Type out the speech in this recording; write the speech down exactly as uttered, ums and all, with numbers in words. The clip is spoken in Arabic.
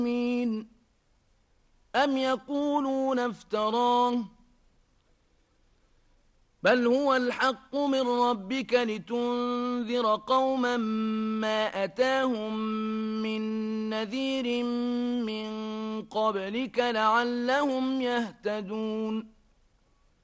أم يقولون افتراه بل هو الحق من ربك لتنذر قوما ما أتاهم من نذير من قبلك لعلهم يهتدون